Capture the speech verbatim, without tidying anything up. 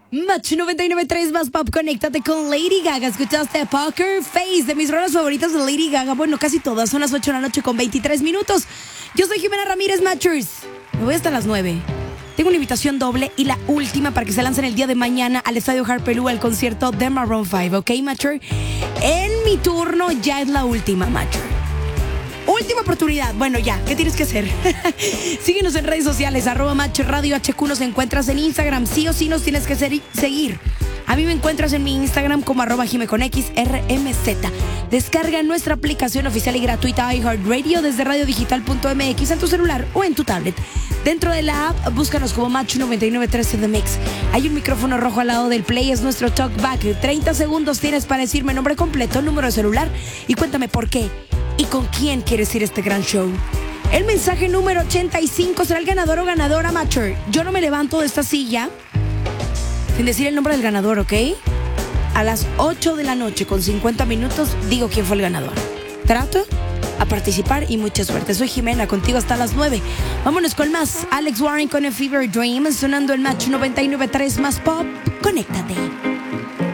Match noventa y nueve punto tres más pop, conéctate con Lady Gaga. Escuchaste Poker Face, de mis rolas favoritas de Lady Gaga. Bueno, casi todas, son las ocho de la noche con veintitrés minutos. Yo soy Jimena Ramírez, Matchers. Me voy hasta las nueve. Tengo una invitación doble y la última para que se lancen el día de mañana al Estadio Harpelú al concierto de Maroon cinco, ¿ok, Matcher? En mi turno ya es la última, Matcher. Última oportunidad. Bueno, ya, ¿qué tienes que hacer? Síguenos en redes sociales, arroba Match Radio H Q. Nos encuentras en Instagram. Sí o sí nos tienes que ser- seguir. A mí me encuentras en mi Instagram como arroba Jime con X R M Z. Descarga nuestra aplicación oficial y gratuita iHeartRadio desde radio digital punto m x en tu celular o en tu tablet. Dentro de la app, búscanos como Match noventa y nueve punto tres The Mix. Hay un micrófono rojo al lado del play, es nuestro talkback. treinta segundos tienes para decirme nombre completo, número de celular y cuéntame por qué y con quién quieres ir a este gran show. El mensaje número ochenta y cinco será el ganador o ganadora, Matcher. Yo no me levanto de esta silla sin decir el nombre del ganador, ¿ok? A las ocho de la noche con cincuenta minutos digo quién fue el ganador. Trato a participar y mucha suerte. Soy Jimena, contigo hasta las nueve. Vámonos con más. Alex Warren con A Fever Dream, sonando el Match noventa y nueve punto tres más pop. Conéctate.